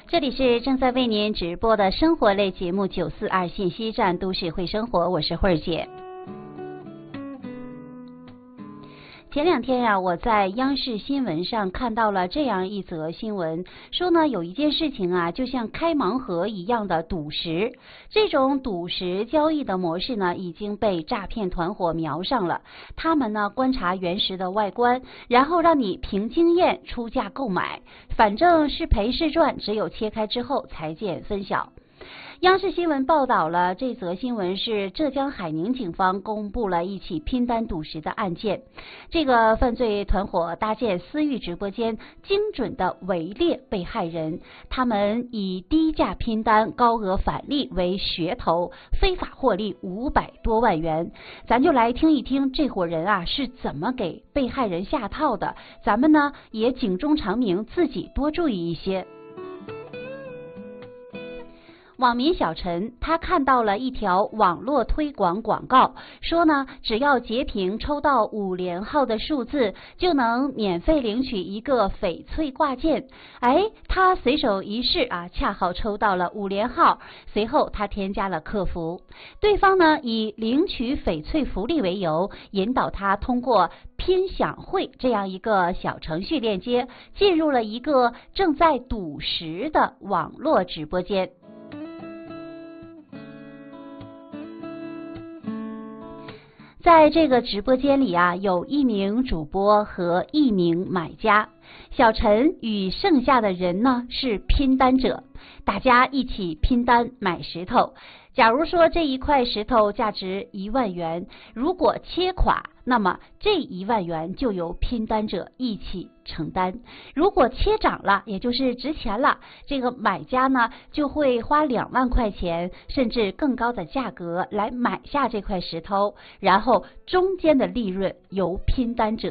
这里是正在为您直播的生活类节目942信息站都市会生活，我是慧儿姐。前两天呀，我在央视新闻上看到了这样一则新闻，说呢有一件事情啊，就像开盲盒一样的赌石。这种赌石交易的模式呢，已经被诈骗团伙瞄上了。他们呢观察原石的外观，然后让你凭经验出价购买，反正是赔是赚，只有切开之后才见分晓。央视新闻报道了这则新闻，是浙江海宁警方公布了一起拼单赌石的案件。这个犯罪团伙搭建私域直播间，精准的围猎被害人。他们以低价拼单、高额返利为噱头，非法获利500多万元。咱就来听一听这伙人啊是怎么给被害人下套的。咱们呢也警钟长鸣，自己多注意一些。网民小陈他看到了一条网络推广广告，说呢只要截屏抽到5连号的数字，就能免费领取一个翡翠挂件。他随手一试啊，恰好抽到了5连号。随后他添加了客服，对方呢以领取翡翠福利为由，引导他通过拼享会这样一个小程序链接，进入了一个正在赌石的网络直播间。在这个直播间里啊，有一名主播和一名买家。小陈与剩下的人呢是拼单者，大家一起拼单买石头。假如说这一块石头价值1万元，如果切垮，那么这1万元就由拼单者一起承担。如果切涨了，也就是值钱了，这个买家呢就会花2万块钱甚至更高的价格来买下这块石头，然后中间的利润由拼单者